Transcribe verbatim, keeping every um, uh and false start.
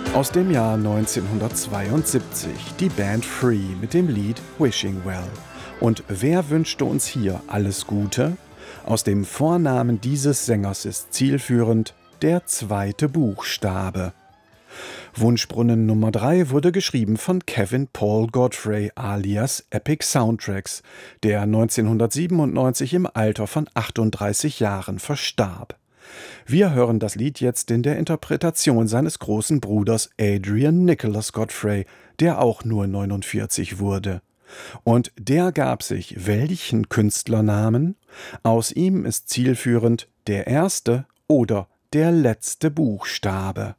Aus dem Jahr neunzehnhundertzweiundsiebzig, die Band Free mit dem Lied Wishing Well. Und wer wünschte uns hier alles Gute? Aus dem Vornamen dieses Sängers ist zielführend der zweite Buchstabe. Wunschbrunnen Nummer drei wurde geschrieben von Kevin Paul Godfrey alias Epic Soundtracks, der neunzehnhundertsiebenundneunzig im Alter von achtunddreißig Jahren verstarb. Wir hören das Lied jetzt in der Interpretation seines großen Bruders Adrian Nicholas Godfrey, der auch nur neunundvierzig wurde. Und der gab sich welchen Künstlernamen? Aus ihm ist zielführend der erste oder der letzte Buchstabe.